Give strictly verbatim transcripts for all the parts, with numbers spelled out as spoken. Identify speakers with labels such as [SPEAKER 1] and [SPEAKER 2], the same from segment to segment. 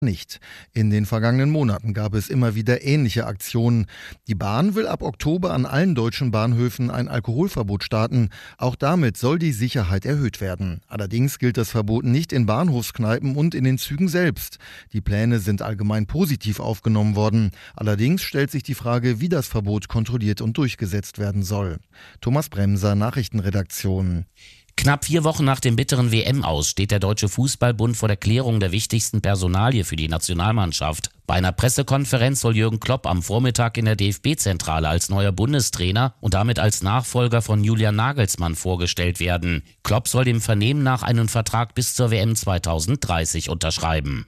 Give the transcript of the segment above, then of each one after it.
[SPEAKER 1] nicht. In den vergangenen Monaten gab es immer wieder ähnliche Aktionen. Die Bahn will ab Oktober an allen deutschen Bahnhöfen ein Alkoholverbot starten. Auch damit soll die Sicherheit erhöht werden. Allerdings gilt das Verbot nicht in Bahnhofskneipen und in den Zügen selbst. Die Pläne sind allgemein positiv aufgenommen worden. Allerdings stellt sich die Frage, wie das Verbot kontrolliert und durchgesetzt werden soll. Thomas Bremser, Nachrichtenredaktion.
[SPEAKER 2] Knapp vier Wochen nach dem bitteren W M-Aus steht der Deutsche Fußballbund vor der Klärung der wichtigsten Personalie für die Nationalmannschaft. Bei einer Pressekonferenz soll Jürgen Klopp am Vormittag in der D F B-Zentrale als neuer Bundestrainer und damit als Nachfolger von Julian Nagelsmann vorgestellt werden. Klopp soll dem Vernehmen nach einen Vertrag bis zur W M zweitausenddreißig unterschreiben.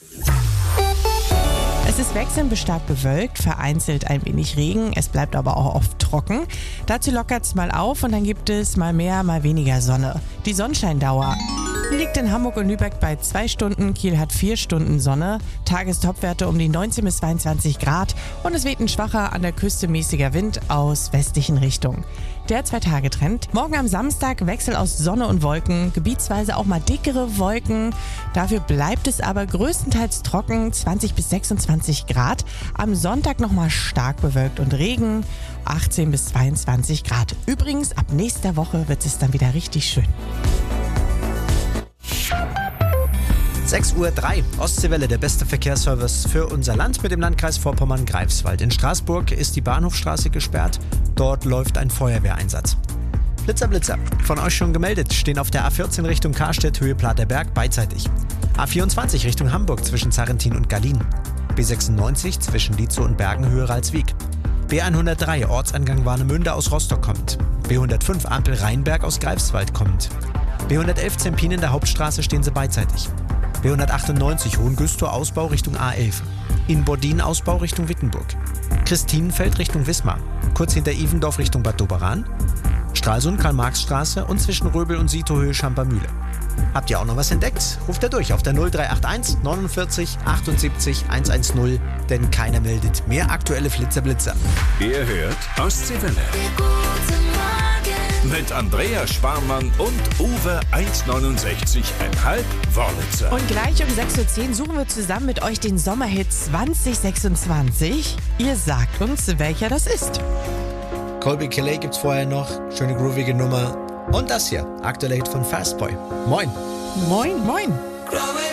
[SPEAKER 3] Es ist wechselnd bis stark bewölkt, vereinzelt ein wenig Regen, es bleibt aber auch oft trocken. Dazu lockert es mal auf und dann gibt es mal mehr, mal weniger Sonne. Die Sonnenscheindauer liegt in Hamburg und Lübeck bei zwei Stunden, Kiel hat vier Stunden Sonne, Tagestopwerte um die neunzehn bis zweiundzwanzig Grad und es weht ein schwacher, an der Küste mäßiger Wind aus westlichen Richtungen. Der Zwei-Tage-Trend. Morgen am Samstag Wechsel aus Sonne und Wolken, gebietsweise auch mal dickere Wolken. Dafür bleibt es aber größtenteils trocken, zwanzig bis sechsundzwanzig Grad. Am Sonntag nochmal stark bewölkt und Regen, achtzehn bis zweiundzwanzig Grad. Übrigens, ab nächster Woche wird es dann wieder richtig schön.
[SPEAKER 4] sechs Uhr drei, Ostseewelle, der beste Verkehrsservice für unser Land mit dem Landkreis Vorpommern-Greifswald. In Straßburg ist die Bahnhofstraße gesperrt, dort läuft ein Feuerwehreinsatz. Blitzer, Blitzer, von euch schon gemeldet, stehen auf der A vierzehn Richtung Karstedt, Höhe Platerberg, beidseitig. A vierundzwanzig Richtung Hamburg zwischen Zarrentin und Gallien. B sechsundneunzig zwischen Lietzow und Bergen, Höhe Ralswiek. B hundertdrei, Ortsangang Warnemünde aus Rostock kommend. B hundertfünf, Ampel Rheinberg aus Greifswald kommend. B hundertelf, Zempin in der Hauptstraße, stehen sie beidseitig. B hundertachtundneunzig, Hohengüstor, Ausbau Richtung A elf. In Bordin, Ausbau Richtung Wittenburg. Christinenfeld Richtung Wismar. Kurz hinter Ivendorf Richtung Bad Doberan. Stralsund, Karl-Marx-Straße und zwischen Röbel und Sitohöhe Schampermühle. Habt ihr auch noch was entdeckt? Ruft er durch auf der null drei acht eins neunundvierzig achtundsiebzig hundertzehn, denn keiner meldet mehr aktuelle Flitzer-Blitzer.
[SPEAKER 5] Ihr hört Ostseewelle. Mit Andreas Sparmann und Uwe eins neunundsechzig Komma fünf Wörlitzer.
[SPEAKER 3] Und gleich um sechs Uhr zehn suchen wir zusammen mit euch den Sommerhit zwanzig sechsundzwanzig. Ihr sagt uns, welcher das ist.
[SPEAKER 4] Colby Kelly gibt's vorher noch, schöne groovige Nummer. Und das hier, aktueller Hit von Fastboy. Moin.
[SPEAKER 3] Moin, moin.
[SPEAKER 6] Growing